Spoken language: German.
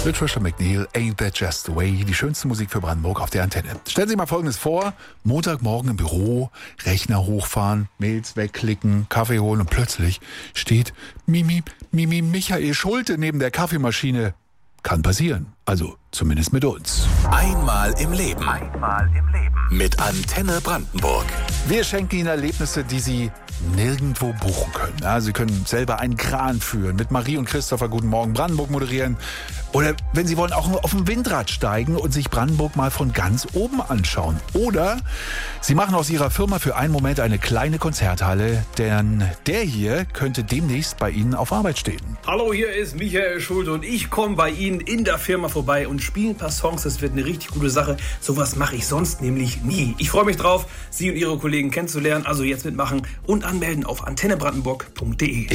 Patricia McNeil, Ain't That Just the Way, die schönste Musik für Brandenburg auf der Antenne. Stellen Sie sich mal Folgendes vor, Montagmorgen im Büro, Rechner hochfahren, Mails wegklicken, Kaffee holen und plötzlich steht Michael Schulte neben der Kaffeemaschine. Kann passieren, also zumindest mit uns. Einmal im Leben. Mit Antenne Brandenburg. Wir schenken Ihnen Erlebnisse, die Sie nirgendwo buchen können. Ja, Sie können selber einen Kran führen, mit Marie und Christopher Guten Morgen Brandenburg moderieren. Oder wenn Sie wollen, auch auf ein Windrad steigen und sich Brandenburg mal von ganz oben anschauen. Oder Sie machen aus Ihrer Firma für einen Moment eine kleine Konzerthalle, denn der hier könnte demnächst bei Ihnen auf Arbeit stehen. Hallo, hier ist Michael Schulte und ich komme bei Ihnen in der Firma vorbei und spiele ein paar Songs. Das wird eine richtig gute Sache. Sowas mache ich sonst nämlich nie. Ich freue mich drauf, Sie und Ihre Kollegen kennenzulernen. Also jetzt mitmachen und anmelden auf antennebrandenburg.de.